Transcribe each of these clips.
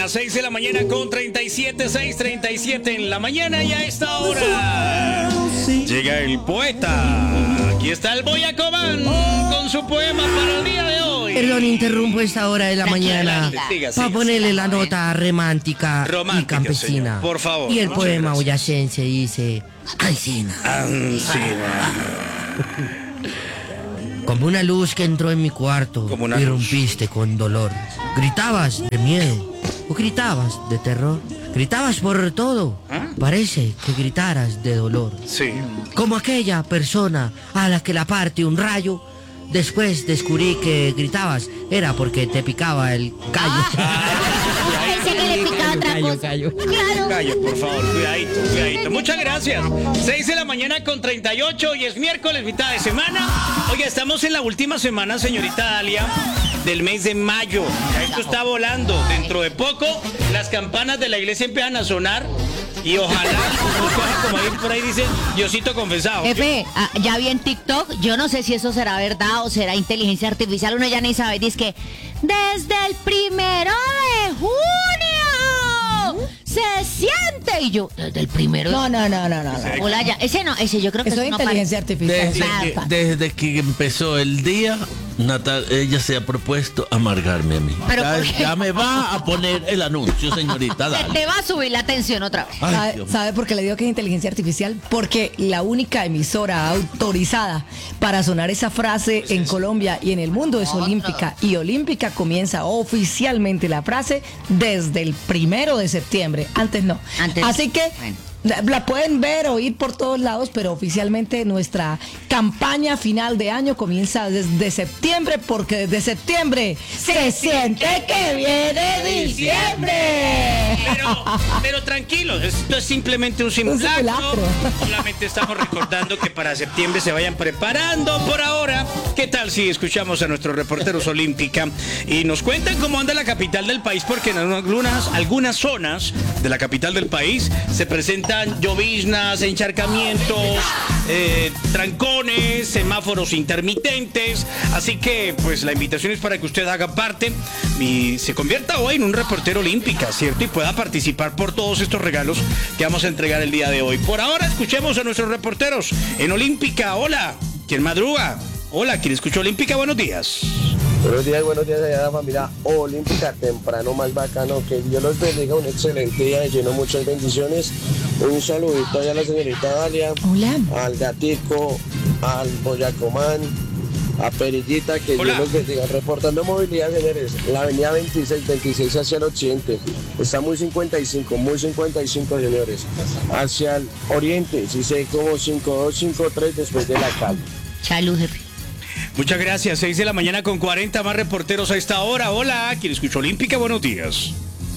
6 de la mañana con 37, 6:37 en la mañana, y a esta hora llega el poeta. Aquí está el Boyacomán con su poema para el día de hoy. Perdón, interrumpo esta hora de la mañana Siga, para ponerle la nota romántica y campesina. Señor, por favor. Y el poema gracias. boyacense dice: Ancina. Como una luz que entró en mi cuarto, irrumpiste con dolor. Gritabas de miedo o gritabas de terror. Gritabas por todo. Parece que gritaras de dolor. Sí. Como aquella persona a la que la parte un rayo. Después descubrí que gritabas era porque te picaba el callo. Pensé que le picaba otra cosa. Callo. Claro. Callo, por favor, cuidadito. Muchas gracias. 6 de la mañana con 38, hoy es miércoles, mitad de semana. Oiga, estamos en la última semana, señorita Dalia, del mes de mayo. Ya esto está volando. Dentro de poco, las campanas de la iglesia empiezan a sonar. Y ojalá, como ahí por ahí dice, Diosito confesado. Jefe, ya vi en TikTok, yo no sé si eso será verdad o será inteligencia artificial, uno ya ni sabe, dice que desde el 1 de junio se siente, y yo, desde el 1. No. Hola, ya, ese no, ese yo creo que Eso es no inteligencia artificial. Desde que empezó el día, ella se ha propuesto amargarme a mí. ¿Pero por qué? Ya me va a poner el anuncio, señorita. Se Dale. te va a subir la tensión otra vez. Ay, Dios mío. ¿Sabe por qué le digo que es inteligencia artificial? Porque la única emisora autorizada para sonar esa frase en Colombia y en el mundo es Olímpica. Y Olímpica comienza oficialmente la frase desde el 1 de septiembre. Antes no. Así que bueno, la pueden ver, oír por todos lados, pero oficialmente nuestra campaña final de año comienza desde septiembre, porque desde septiembre se siente que viene diciembre. Pero tranquilos, esto es simplemente un simulacro. simulacro. Solamente estamos recordando que para septiembre se vayan preparando. Por ahora, ¿qué tal si escuchamos a nuestros reporteros Olímpica y nos cuentan cómo anda la capital del país? Porque en algunas zonas de la capital del país se presentan lloviznas, encharcamientos, trancones, semáforos intermitentes. Así que, pues, la invitación es para que usted haga parte y se convierta hoy en un reportero Olímpica, ¿cierto? Y pueda participar por todos estos regalos que vamos a entregar el día de hoy. Por ahora, escuchemos a nuestros reporteros en Olímpica. Hola, ¿quién madruga? Hola, ¿quién escucha Olímpica? Buenos días. Buenos días allá a la familia Olímpica, temprano más bacano, que Dios los bendiga, un excelente día y lleno muchas bendiciones. Un saludito allá a la señorita Dalia, Hola. al Gatico, al Boyacomán, a Perillita, que Hola. Dios los bendiga. Reportando movilidad, señores, la avenida 26 hacia el occidente, está muy 55, señores. Hacia el oriente, si sé como 5253 después de la calle. salud, jefe. Muchas gracias. 6 de la mañana con 40, más reporteros a esta hora. Hola, ¿quién escucha Olímpica? Buenos días.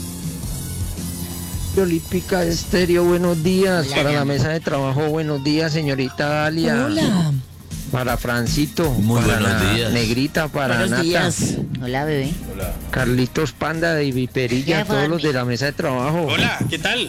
Olímpica Estéreo, buenos días. Hola, Para mi la amor. mesa de trabajo, buenos días, señorita Dalia. Hola. Para Francito, Muy para buenos la días. Negrita, para Buenos Nata, días. Hola, bebé. Carlitos Panda de Viperilla, Ya fue todos a los dormir. de la mesa de trabajo. Hola, ¿qué tal?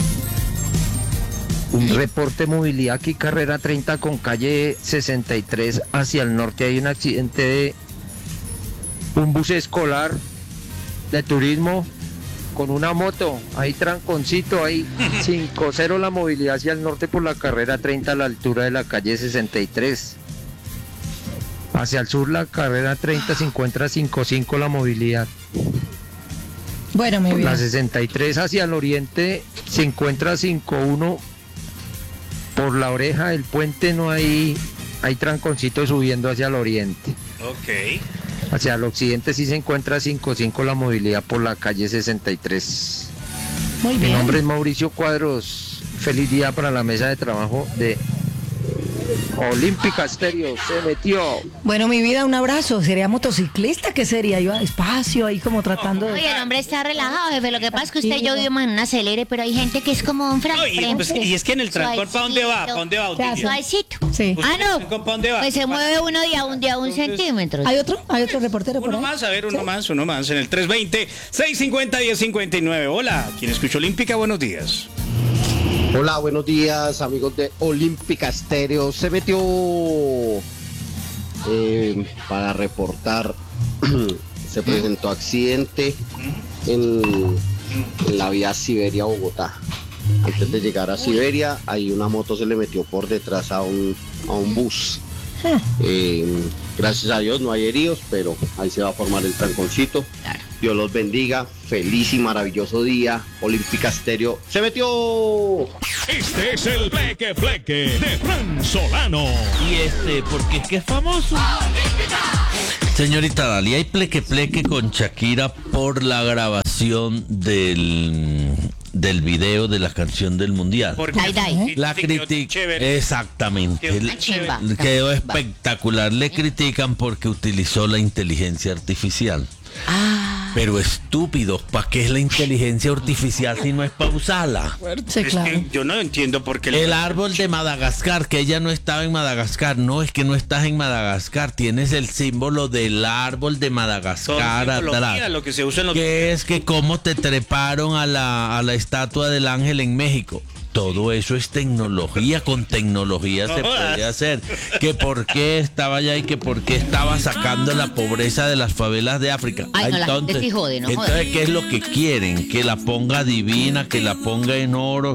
Un reporte de movilidad aquí, carrera 30 con calle 63 hacia el norte. Hay un accidente de un bus escolar de turismo con una moto. Hay tranconcito, hay 5-0 la movilidad hacia el norte por la carrera 30 a la altura de la calle 63. Hacia el sur la carrera 30 se encuentra 5-5 la movilidad. Bueno, mi vida. La 63 hacia el oriente se encuentra 5-1 por la oreja del puente, no hay tranconcito subiendo hacia el oriente. Ok. Hacia el occidente sí se encuentra 5-5 la movilidad por la calle 63. Muy Mi bien. nombre es Mauricio Cuadros. Feliz día para la mesa de trabajo de Olímpica Estéreo. Se metió. Bueno, mi vida, un abrazo. ¿Sería motociclista? ¿Qué sería? Iba despacio ahí como tratando de... Oye, el hombre está relajado, jefe. Lo que pasa es que usted y yo Tranquilo. vivimos en un acelere, pero hay gente que es como un No, y es que en el trancón, ¿para dónde va? ¿Para dónde va? Otilia? Suavecito. Sí. Ah, no. ¿Para dónde va? Pues se mueve uno de a un centímetro. ¿Hay otro? ¿Hay otro reportero por Uno ahí? más, a ver, uno más, en el 320-650-1059. Hola, ¿quién escucha Olímpica? Buenos días. Hola, buenos días, amigos de Olímpica Estéreo. Se metió para reportar. Se presentó accidente en en la vía Siberia-Bogotá. Antes de llegar a Siberia, ahí una moto se le metió por detrás a un bus. Gracias a Dios no hay heridos, pero ahí se va a formar el tranconcito. Dios los bendiga, feliz y maravilloso día. Olímpica Estéreo se metió. Este es el Fleque Fleque de Fran Solano. Y porque es que es famoso. Señorita Dalia, hay pleque pleque con Shakira por la grabación del video de la canción del Mundial. La crítica, exactamente. Quedó espectacular. Le critican porque utilizó la inteligencia artificial. Pero estúpidos, ¿para qué es la inteligencia artificial si no es para usarla? Sí, claro. Es que yo no entiendo por qué... El árbol de Madagascar, que ella no estaba en Madagascar. No, es que no estás en Madagascar. Tienes el símbolo del árbol de Madagascar atrás. Lo que se usa en los... Que es que cómo te treparon a la estatua del ángel en México. Todo eso es tecnología, con tecnología se puede hacer. Que por qué estaba allá y que por qué estaba sacando la pobreza de las favelas de África. Ay, no, la gente sí jode, ¿no? Entonces, ¿qué es lo que quieren? Que la ponga divina, que la ponga en oro.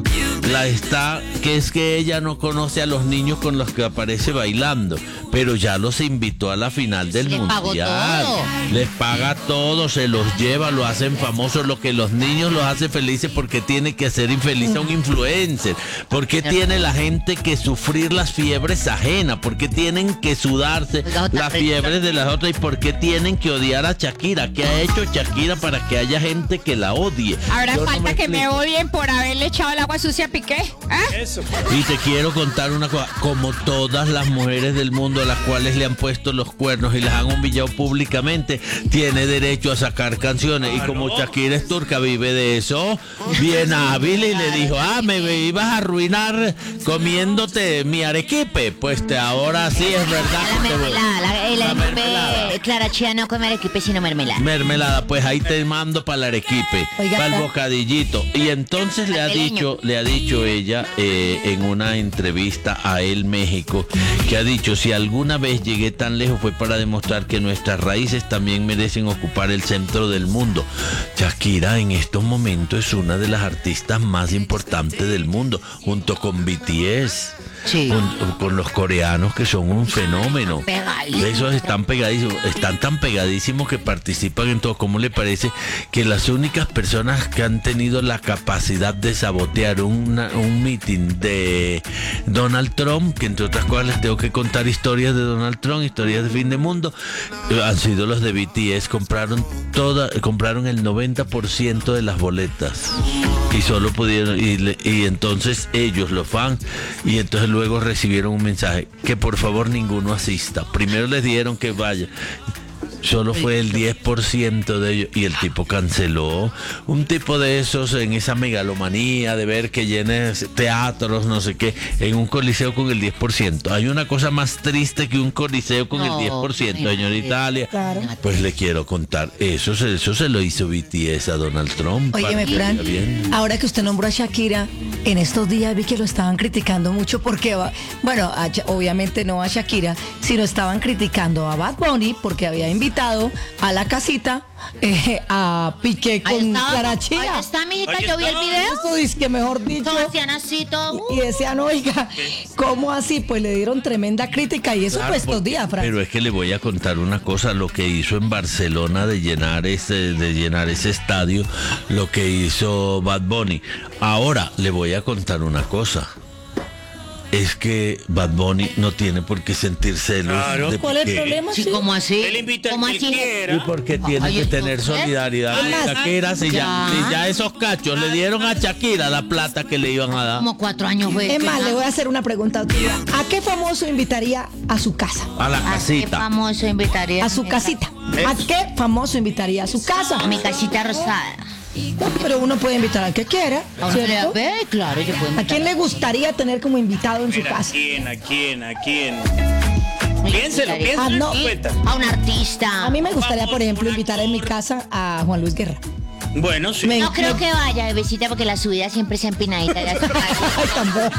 Que es que ella no conoce a los niños con los que aparece bailando, pero ya los invitó a la final del Mundial. Les paga todo, se los lleva, lo hacen famosos, lo que los niños los hace felices porque tiene que hacer infeliz a un influencer. ¿Por qué tiene la gente que sufrir las fiebres ajenas? ¿Por qué tienen que sudarse las fiebres de las otras? ¿Y por qué tienen que odiar a Shakira? ¿Qué ha hecho Shakira para que haya gente que la odie? Ahora falta que me odien por haberle echado el agua sucia a Piqué. Eso. Y te quiero contar una cosa. Como todas las mujeres del mundo a las cuales le han puesto los cuernos y las han humillado públicamente, tiene derecho a sacar canciones. Y como Shakira es turca, vive de eso, bien hábil, y le dijo, me ibas a arruinar comiéndote mi arequipe. Pues ahora sí es verdad. La mermelada. Clara Chía no come arequipe sino mermelada. Mermelada, pues ahí te mando para el arequipe, para el bocadillito. Y entonces le ha dicho ella en una entrevista a El México, que ha dicho, si alguna vez llegué tan lejos fue para demostrar que nuestras raíces también merecen ocupar el centro del mundo. Shakira en estos momentos es una de las artistas más importantes del mundo, junto con BTS. Sí. Con los coreanos, que son un fenómeno. Esos están pegadísimos, están tan pegadísimos que participan en todo. ¿Cómo le parece que las únicas personas que han tenido la capacidad de sabotear un meeting de Donald Trump, que entre otras cosas les tengo que contar historias de Donald Trump, historias de fin de mundo, han sido los de BTS? Compraron el 90% de las boletas y solo pudieron, y entonces ellos, los fans, y entonces luego recibieron un mensaje que por favor ninguno asista. Primero les dijeron que vaya, solo fue el 10% de ellos, y el tipo canceló. Un tipo de esos, en esa megalomanía de ver que llenes teatros, no sé qué, en un coliseo con el 10%. Hay una cosa más triste que un coliseo con el 10%, señorita Dalia. Claro. Pues le quiero contar, eso se lo hizo BTS a Donald Trump. Óyeme, Fran, ahora que usted nombró a Shakira, en estos días vi que lo estaban criticando mucho porque, bueno, obviamente no a Shakira, sino estaban criticando a Bad Bunny porque había invitado a la casita a Piqué con Clara Chía. Ahí está, mijita, yo vi el video. Eso dice que, mejor dicho. ¿Cómo hacían así todo? Y decían, oiga, ¿cómo así? Pues le dieron tremenda crítica, y eso fue estos días, Fran. Pero es que le voy a contar una cosa, lo que hizo en Barcelona de llenar ese estadio, lo que hizo Bad Bunny. Ahora le voy a contar una cosa. Es que Bad Bunny no tiene por qué sentir celos. Claro. ¿Cuál es el problema? Sí, ¿cómo así? Él invita ¿Cómo a así? Y porque tiene que tener solidaridad de Shakira. Si ya esos cachos le dieron a Shakira la plata que le iban a dar. Como 4 años, güey. Es más, le voy a hacer una pregunta a usted. ¿A qué famoso invitaría a su casa? A la casita. ¿A qué famoso invitaría? A su casita. ¿A qué famoso invitaría a su casa? A mi casita rosada. Pero uno puede invitar al que quiera, ¿cierto? Claro, yo puedo invitar. ¿A quién le gustaría tener como invitado en su casa? ¿A quién? Piénselo. No. A un artista. A mí me gustaría, por ejemplo, invitar en mi casa a Juan Luis Guerra. Bueno, sí. No creo que vaya, bebecita, porque la subida siempre se empinadita. Ay, tampoco.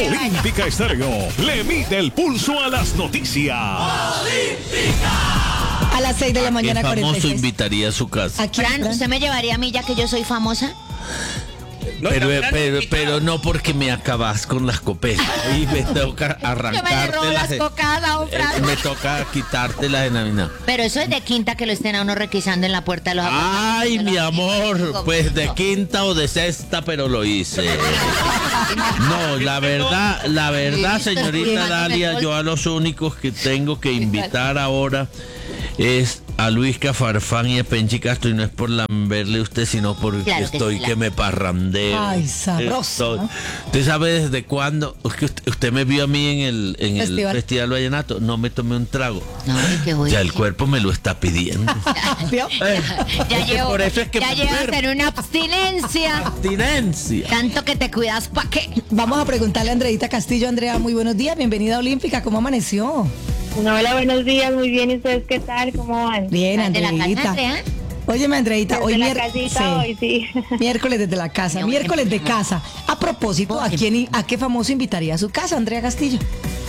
Olímpica Estéreo le mide el pulso a las noticias. ¡Olímpica! A las 6 de la mañana. ¿Qué famoso 46. invitaría a su casa? Fran, ¿usted me llevaría a mí ya que yo soy famosa? No, Pero no porque me acabas con las copetas. Y me toca arrancarte Yo me le robo las cocadas a un Fran. me toca quitártelas de Navidad. Pero eso es de quinta que lo estén a uno requisando en la puerta de los Ay, mi amor, pues de quinta o de sexta, pero lo hice. No, la verdad, señorita Dalia, yo a los únicos que tengo que invitar ahora es a Luisca Farfán y a Penchi Castro, y no es por lamberle usted, sino porque Claro que estoy sí, que me parrandeo. Ay, sabroso, ¿no? ¿Usted sabe desde cuándo? Es que usted me vio a mí en el Festival Vallenato, no me tomé un trago. Ay, qué bueno. Ya el cuerpo me lo está pidiendo. ¿Vio? Ya llevo, por eso es que ya llevas en una abstinencia. Abstinencia. Tanto que te cuidas, ¿pa' qué? Vamos a preguntarle a Andreita Castillo. Andrea, muy buenos días, bienvenida a Olímpica, ¿cómo amaneció? Hola, buenos días, muy bien. ¿Y ustedes qué tal? ¿Cómo van? Bien, ¿De la casa, Andreita. Andrea? Óyeme, Andreita, Desde hoy la casita, hoy sí. Miércoles desde la casa, miércoles de casa. A propósito, ¿a qué famoso invitaría a su casa, Andrea Castillo?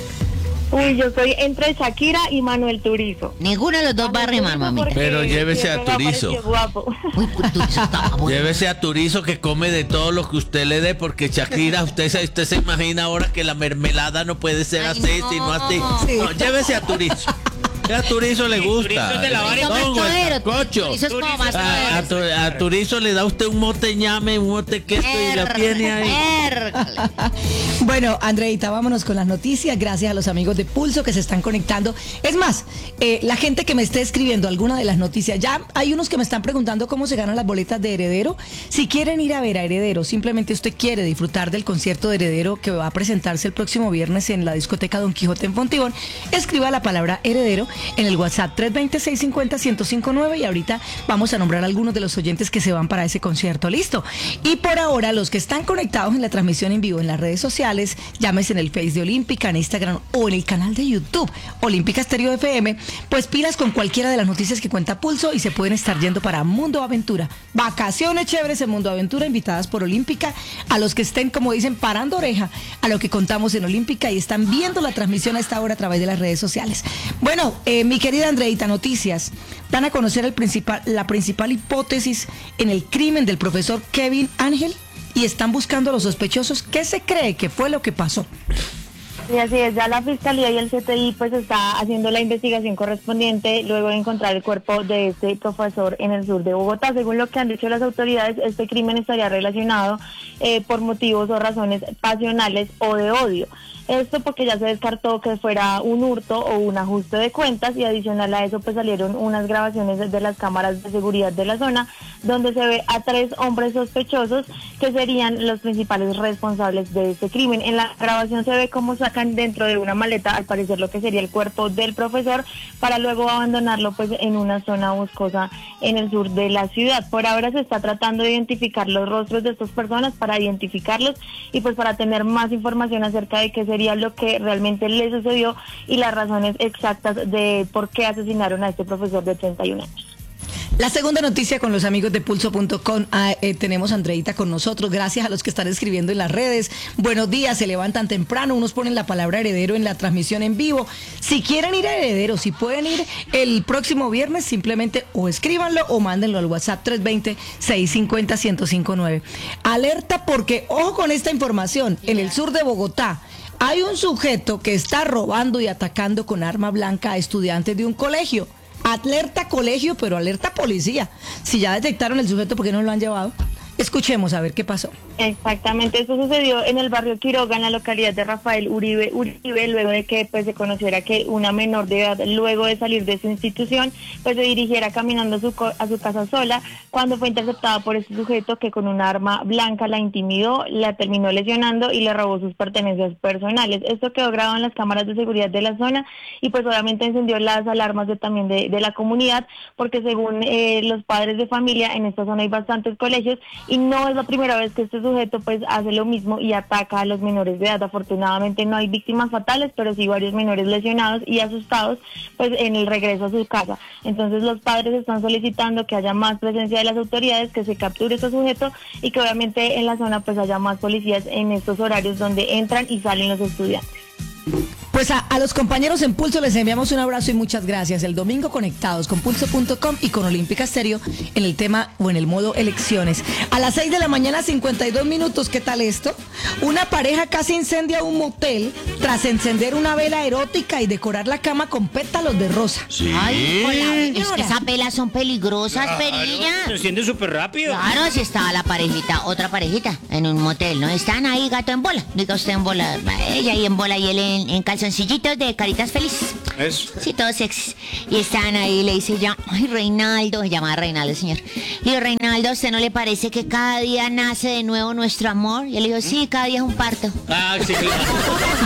Uy, yo soy entre Shakira y Manuel Turizo. Ninguno de los dos va a rimar, mamita. Pero llévese a siempre me Turizo. pareció guapo. Uy, Turizo está bueno. Llévese a Turizo, que come de todo lo que usted le dé, porque Shakira, usted se imagina ahora que la mermelada no puede ser Ay, así, no. sino así. Sí. No, llévese a Turizo. A Turizo le gusta. Turizo es de la vara y Turizo No, más el todero, cocho. Turizo es como más A todero. Turizo le da usted un mote ñame, un mote queso y la tiene ahí. Ércale. Bueno, Andreita, vámonos con las noticias. Gracias a los amigos de Pulso que se están conectando. Es más, la gente que me esté escribiendo alguna de las noticias, ya hay unos que me están preguntando cómo se ganan las boletas de Heredero. Si quieren ir a ver a Heredero, simplemente usted quiere disfrutar del concierto de Heredero que va a presentarse el próximo viernes en la discoteca Don Quijote en Fontibón, escriba la palabra Heredero en el WhatsApp 320-650-1059 y ahorita vamos a nombrar algunos de los oyentes que se van para ese concierto. Listo. Y por ahora, los que están conectados en la transmisión en vivo en las redes sociales, llámese en el Face de Olímpica, en Instagram o en el canal de YouTube Olímpica Estéreo FM, pues pilas con cualquiera de las noticias que cuenta Pulso y se pueden estar yendo para Mundo Aventura. Vacaciones chéveres en Mundo Aventura, invitadas por Olímpica, a los que estén, como dicen, parando oreja a lo que contamos en Olímpica y están viendo la transmisión a esta hora a través de las redes sociales. Bueno, mi querida Andreita, noticias. Dan a conocer la principal hipótesis en el crimen del profesor Kevin Ángel y están buscando a los sospechosos. ¿Qué se cree que fue lo que pasó? Y así es, ya la Fiscalía y el CTI pues está haciendo la investigación correspondiente luego de encontrar el cuerpo de este profesor en el sur de Bogotá. Según lo que han dicho las autoridades, este crimen estaría relacionado por motivos o razones pasionales o de odio. Esto porque ya se descartó que fuera un hurto o un ajuste de cuentas y adicional a eso pues salieron unas grabaciones desde las cámaras de seguridad de la zona donde se ve a 3 hombres sospechosos que serían los principales responsables de este crimen. En la grabación se ve cómo sacan dentro de una maleta al parecer lo que sería el cuerpo del profesor para luego abandonarlo pues en una zona boscosa en el sur de la ciudad. Por ahora se está tratando de identificar los rostros de estas personas para identificarlos y pues para tener más información acerca de qué sería lo que realmente le sucedió y las razones exactas de por qué asesinaron a este profesor de 31 años. La segunda noticia con los amigos de Pulso.com. Tenemos a Andreita con nosotros. Gracias a los que están escribiendo en las redes. Buenos días, se levantan temprano. Unos ponen la palabra Heredero en la transmisión en vivo. Si quieren ir a Heredero, si pueden ir el próximo viernes, simplemente o escríbanlo o mándenlo al WhatsApp 320-650-1059. Alerta porque, ojo con esta información, en el sur de Bogotá hay un sujeto que está robando y atacando con arma blanca a estudiantes de un colegio. Alerta colegio, pero alerta policía. Si ya detectaron el sujeto, ¿por qué no lo han llevado? Escuchemos a ver qué pasó. Exactamente, esto sucedió en el barrio Quiroga, en la localidad de Rafael Uribe, luego de que pues se conociera que una menor de edad, luego de salir de su institución, pues se dirigiera caminando a su casa sola, cuando fue interceptada por este sujeto que con un arma blanca la intimidó, la terminó lesionando y le robó sus pertenencias personales. Esto quedó grabado en las cámaras de seguridad de la zona y pues obviamente encendió las alarmas también de la comunidad, porque según los padres de familia, en esta zona hay bastantes colegios y no es la primera vez que este sujeto pues hace lo mismo y ataca a los menores de edad. Afortunadamente no hay víctimas fatales, pero sí varios menores lesionados y asustados pues en el regreso a su casa. Entonces los padres están solicitando que haya más presencia de las autoridades, que se capture este sujeto y que obviamente en la zona pues haya más policías en estos horarios donde entran y salen los estudiantes. Pues a los compañeros en Pulso les enviamos un abrazo y muchas gracias. El domingo conectados con Pulso.com y con Olímpica Estéreo en el tema o en el modo elecciones. A las 6 de la mañana, 52 minutos, ¿qué tal esto? Una pareja casi incendia un motel tras encender una vela erótica y decorar la cama con pétalos de rosa. Sí. Ay, hola, es que esas velas son peligrosas, Perilla. Se enciende súper rápido. Claro, si estaba la parejita, otra parejita, en un motel, ¿no? Están ahí, gato en bola. Diga usted en bola, ella ahí en bola y él en calzoncillitos de caritas felices. Eso. Sí, todos sexys. Y están ahí, le dice ya, ay, Reinaldo, se llama Reinaldo, señor. Le digo, Reinaldo, ¿a usted no le parece que cada día nace de nuevo nuestro amor? Y él le dijo, sí, cada día es un parto. Ah, sí, claro.